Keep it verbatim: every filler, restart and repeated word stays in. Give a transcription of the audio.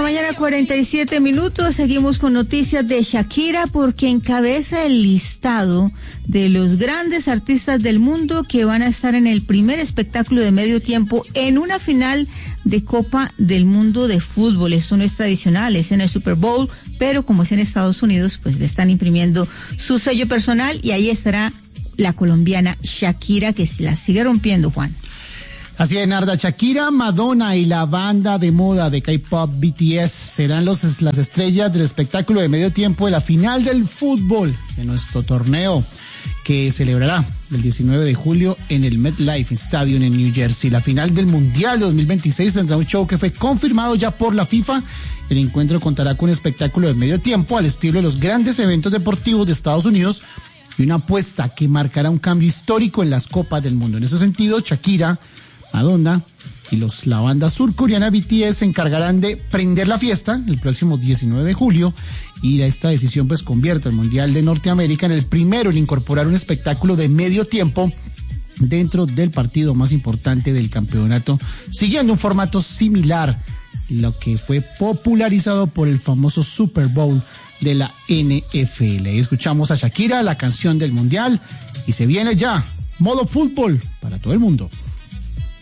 mañana, cuarenta y siete minutos. Seguimos con noticias de Shakira porque encabeza el listado de los grandes artistas del mundo que van a estar en el primer espectáculo de medio tiempo en una final de Copa del Mundo de fútbol. Esto no es tradicional, es en el Super Bowl, pero como es en Estados Unidos, pues le están imprimiendo su sello personal y ahí estará la colombiana Shakira, que la sigue rompiendo, Juan. Así es, Narda. Shakira, Madonna y la banda de moda de K-pop B T S serán los, las estrellas del espectáculo de medio tiempo de la final del fútbol de nuestro torneo, que celebrará el diecinueve de julio en el MetLife Stadium en New Jersey. La final del Mundial dos mil veintiséis tendrá un show que fue confirmado ya por la FIFA. El encuentro contará con un espectáculo de medio tiempo al estilo de los grandes eventos deportivos de Estados Unidos y una apuesta que marcará un cambio histórico en las Copas del Mundo. En ese sentido, Shakira, Madonna y los, la banda surcoreana B T S se encargarán de prender la fiesta el próximo diecinueve de julio, y esta decisión pues convierte el Mundial de Norteamérica en el primero en incorporar un espectáculo de medio tiempo dentro del partido más importante del campeonato, siguiendo un formato similar, lo que fue popularizado por el famoso Super Bowl de la N F L. Escuchamos a Shakira, la canción del Mundial, y se viene ya modo fútbol para todo el mundo.